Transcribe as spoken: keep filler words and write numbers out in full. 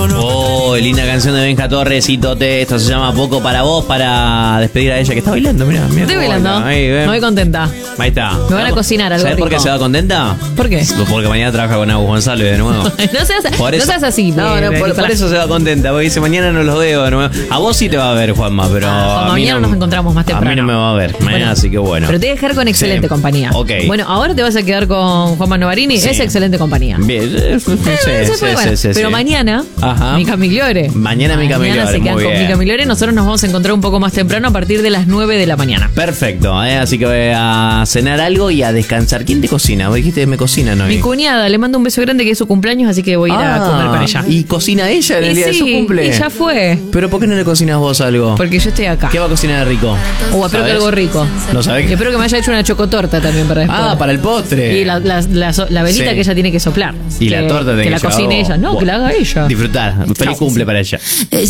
Oh, linda canción de Benja Torres y Tote. Esto se llama Poco para vos, para despedir a ella que está bailando. Mira, mira. Estoy bailando. Ahí, me voy contenta. Ahí está. Me van a cocinar algo ¿Sabes rico. por qué se va contenta? ¿Por qué? Porque mañana trabaja con Agus González de nuevo. no, seas, Por eso- no seas así. No, no, eh, por, por Nicolás. eso se va contenta. Porque dice, mañana no los veo de nuevo. A vos sí te va a ver, Juanma, pero Ah, a mí mañana no, nos encontramos más temprano. A mí no me va a ver. Mañana, Bueno, así que bueno. Pero te voy a dejar con excelente Sí. compañía. Ok. Bueno, ahora te vas a quedar con Juan Manovarini. Sí. Es excelente compañía. Bien. Sí, sí, Eh, sí, se fue, sí, bueno. sí, Pero sí. mañana, Ajá. Mica Migliore. Mañana Mica Migliore, se quedan muy con bien. Mica Migliore. Nosotros nos vamos a encontrar un poco más temprano a partir de las nueve de la mañana. Perfecto, ¿eh? Así que voy a cenar algo y a descansar. ¿Quién te cocina? Vos dijiste que me cocinan hoy. Mi cuñada, le mando un beso grande que es su cumpleaños, así que voy a ir a Ah, comer con ella. ¿Y cocina ella en el Y día de sí, su cumple? y ya fue. ¿Pero por qué no le cocinas vos algo? Porque yo estoy acá. ¿Qué va a cocinar de rico? O espero que ¿Sabés? algo rico. ¿No sabés? Y espero que me haya hecho una chocotorta también para después. Ah, para el postre. Y la, la, la, so- la velita Sí. que ella tiene que soplar. Y que, la torta de que la cocine ella. No, que la haga ella. Disfrutar. Feliz Chau. cumple para ella.